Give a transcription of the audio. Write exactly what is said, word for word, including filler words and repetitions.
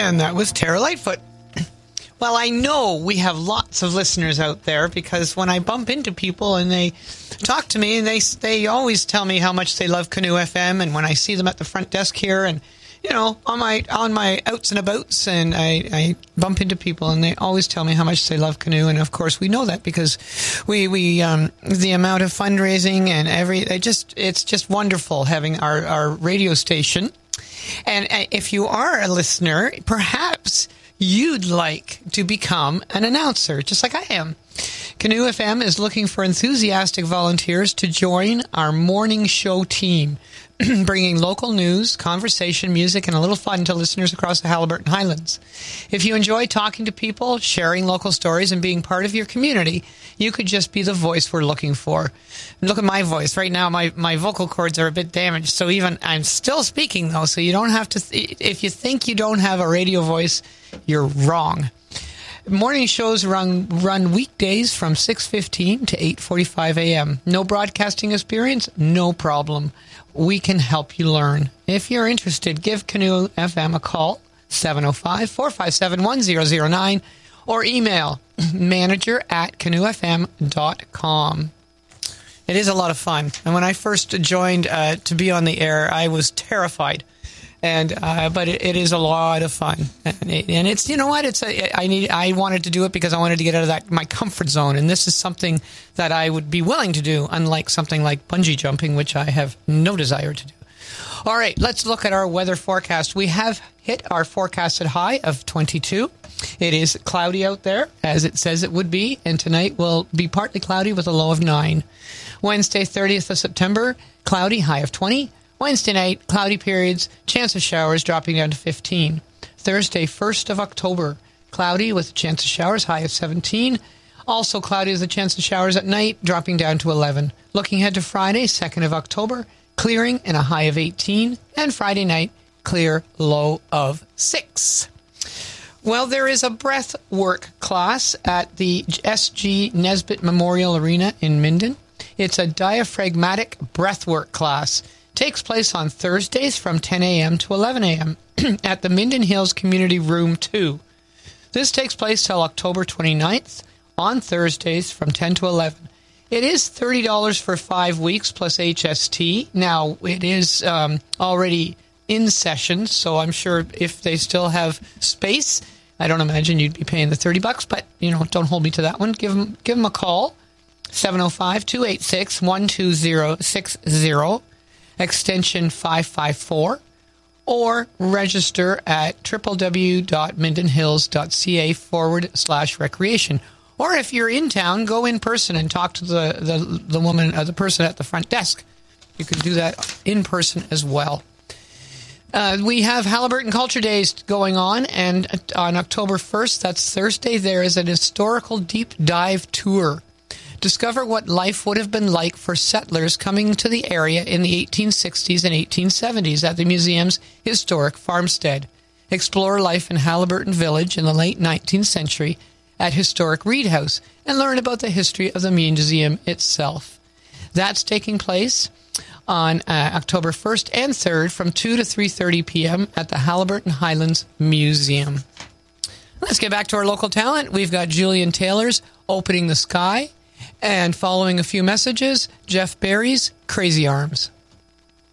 And that was Tara Lightfoot. Well, I know we have lots of listeners out there because when I bump into people and they talk to me, and they they always tell me how much they love Canoe F M. And when I see them at the front desk here, and you know, on my on my outs and abouts, and I, I bump into people, and they always tell me how much they love Canoe. And of course, we know that because we we um, the amount of fundraising and every it just it's just wonderful having our our radio station. And if you are a listener, perhaps you'd like to become an announcer, just like I am. Canoe F M is looking for enthusiastic volunteers to join our morning show team, bringing local news, conversation, music, and a little fun to listeners across the Haliburton Highlands. If you enjoy talking to people, sharing local stories, and being part of your community, you could just be the voice we're looking for. Look at my voice. Right now, my, my vocal cords are a bit damaged, so even I'm still speaking, though, so you don't have to... Th- if you think you don't have a radio voice, you're wrong. Morning shows run run weekdays from six fifteen to eight forty-five a.m. No broadcasting experience? No problem. We can help you learn. If you're interested, give Canoe F M a call, seven oh five, four five seven, one oh oh nine, or email manager at canoe f m dot com. It is a lot of fun. And when I first joined uh, to be on the air, I was terrified. And uh, but it, it is a lot of fun, and, it, and it's you know what it's a, I need I wanted to do it because I wanted to get out of that my comfort zone, and this is something that I would be willing to do, unlike something like bungee jumping, which I have no desire to do. All right, let's look at our weather forecast. We have hit our forecasted high of twenty-two. It is cloudy out there, as it says it would be, and tonight will be partly cloudy with a low of nine. Wednesday, thirtieth of September, cloudy, high of twenty. Wednesday night, cloudy periods, chance of showers dropping down to fifteen. Thursday, first of October, cloudy with a chance of showers, high of seventeen. Also cloudy with a chance of showers at night, dropping down to eleven. Looking ahead to Friday, second of October, clearing and a high of eighteen. And Friday night, clear, low of six. Well, there is a breath work class at the S G Nesbitt Memorial Arena in Minden. It's a diaphragmatic breathwork class. Takes place on Thursdays from ten a.m. to eleven a.m. at the Minden Hills Community Room two. This takes place till October twenty-ninth on Thursdays from ten to eleven. It is thirty dollars for five weeks plus H S T. Now, it is um, already in session, so I'm sure if they still have space, I don't imagine you'd be paying the thirty bucks, but, you know, don't hold me to that one. Give them, give them a call, seven oh five, two eight six, one two oh six oh. extension five five four, or register at www.mindenhills.ca forward slash recreation. Or if you're in town, go in person and talk to the, the, the woman, uh, the person at the front desk. You can do that in person as well. Uh, we have Haliburton Culture Days going on, and on October first, that's Thursday, there is an historical deep dive tour. Discover what life would have been like for settlers coming to the area in the eighteen sixties and eighteen seventies at the museum's historic farmstead. Explore life in Haliburton Village in the late nineteenth century at Historic Reed House and learn about the history of the museum itself. That's taking place on uh, October first and third from two to three thirty p.m. at the Haliburton Highlands Museum. Let's get back to our local talent. We've got Julian Taylor's Opening the Sky. And following a few messages, Jeff Barry's Crazy Arms.